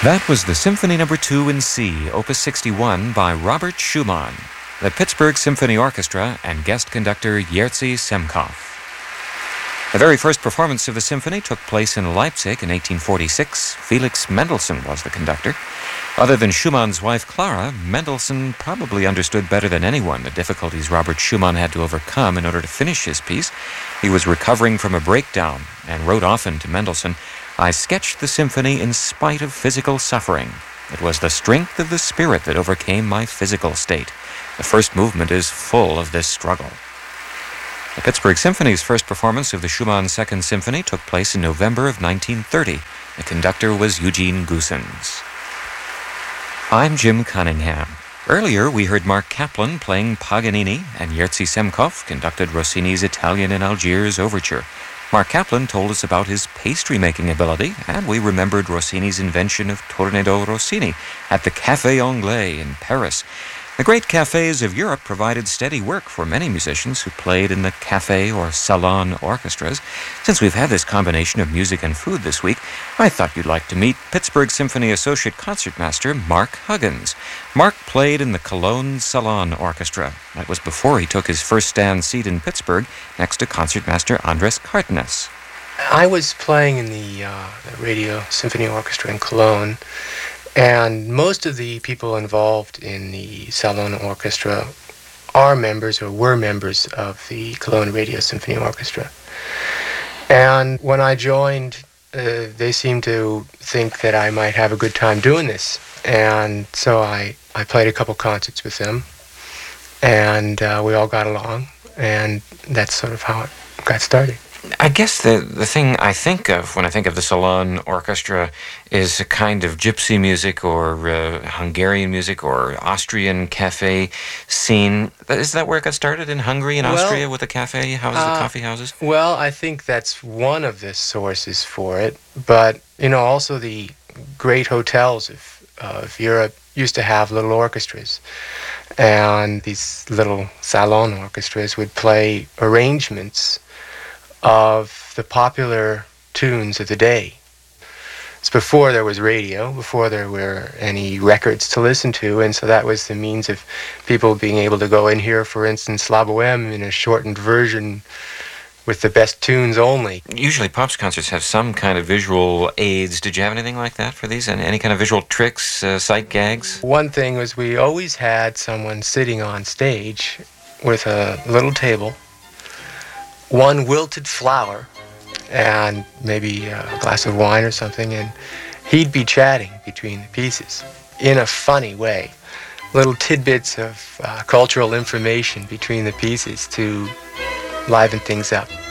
That was the Symphony No. 2 in C, Opus 61 by Robert Schumann, the Pittsburgh Symphony Orchestra, and guest conductor Jerzy Semkov. The very first performance of the symphony took place in Leipzig in 1846. Felix Mendelssohn was the conductor. Other than Schumann's wife Clara, Mendelssohn probably understood better than anyone the difficulties Robert Schumann had to overcome in order to finish his piece. He was recovering from a breakdown and wrote often to Mendelssohn, "I sketched the symphony in spite of physical suffering. It was the strength of the spirit that overcame my physical state. The first movement is full of this struggle." The Pittsburgh Symphony's first performance of the Schumann Second Symphony took place in November of 1930. The conductor was Eugene Goossens. I'm Jim Cunningham. Earlier, we heard Mark Kaplan playing Paganini, and Jerzy Semkov conducted Rossini's Italian in Algiers Overture. Mark Kaplan told us about his pastry-making ability, and we remembered Rossini's invention of Tornado Rossini at the Café Anglais in Paris. The great cafes of Europe provided steady work for many musicians who played in the café or salon orchestras. Since we've had this combination of music and food this week, I thought you'd like to meet Pittsburgh Symphony Associate Concertmaster Mark Huggins. Mark played in the Cologne Salon Orchestra. That was before he took his first stand seat in Pittsburgh next to Concertmaster Andres Cardenas. I was playing in the Radio Symphony Orchestra in Cologne, and most of the people involved in the Salon Orchestra are members or were members of the Cologne Radio Symphony Orchestra. And when I joined, they seemed to think that I might have a good time doing this. And so I played a couple concerts with them, and we all got along, and that's sort of how it got started. I guess the thing I think of when I think of the Salon Orchestra is a kind of gypsy music or Hungarian music or Austrian cafe scene. Is that where it got started, in Hungary and Austria with the cafe houses, the coffee houses? Well, I think that's one of the sources for it. But, also the great hotels of Europe used to have little orchestras. And these little Salon orchestras would play arrangements of the popular tunes of the day. It's before there was radio, before there were any records to listen to, and so that was the means of people being able to go and hear, for instance, La Bohème in a shortened version with the best tunes only. Usually Pops concerts have some kind of visual aids. Did you have anything like that for these? Any kind of visual tricks, sight gags? One thing was we always had someone sitting on stage with a little table, one wilted flower, and maybe a glass of wine or something, and he'd be chatting between the pieces in a funny way. Little tidbits of cultural information between the pieces to liven things up.